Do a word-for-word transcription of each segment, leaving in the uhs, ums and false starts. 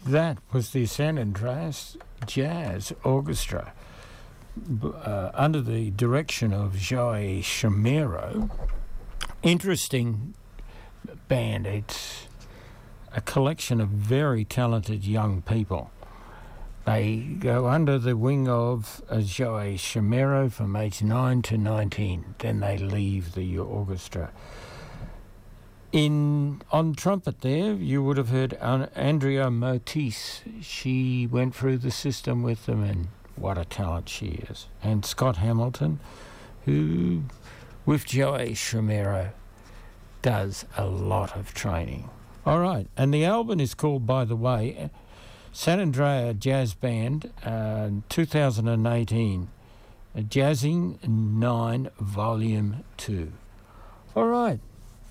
that was the San Andreas Jazz Orchestra uh, under the direction of Joey Chimero. Interesting band. It's a collection of very talented young people. They go under the wing of uh, Joey Chimero from age nine to nineteen. Then they leave the orchestra. In on trumpet there, you would have heard Andrea Motis. She went through the system with them, and what a talent she is. And Scott Hamilton, who, with Joey Chimero, does a lot of training. All right, and the album is called, by the way, San Andrea Jazz Band, uh, two thousand eighteen, Jazzing nine, Volume two. All right.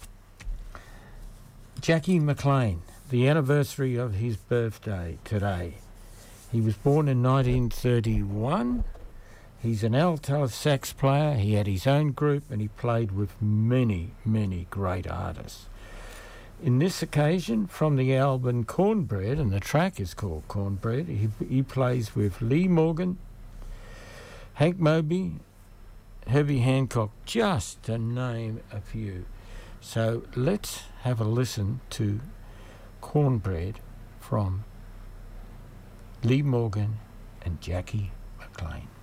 Jackie McLean, the anniversary of his birthday today. He was born in nineteen thirty-one. He's an alto sax player. He had his own group and he played with many, many great artists. In this occasion, from the album Cornbread, and the track is called Cornbread, he, he plays with Lee Morgan, Hank Moby, Herbie Hancock, just to name a few. So let's have a listen to Cornbread from Lee Morgan and Jackie McLean.